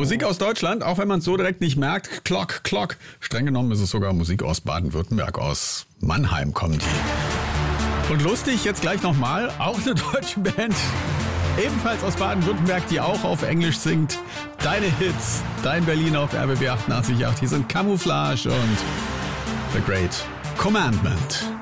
Musik aus Deutschland, auch wenn man es so direkt nicht merkt. Clock, Clock. Streng genommen ist es sogar Musik aus Baden-Württemberg, aus Mannheim kommt die. Und lustig, jetzt gleich nochmal, auch eine deutsche Band, ebenfalls aus Baden-Württemberg, die auch auf Englisch singt. Deine Hits, dein Berlin auf RBB 88.8. Hier sind Camouflage und The Great Commandment.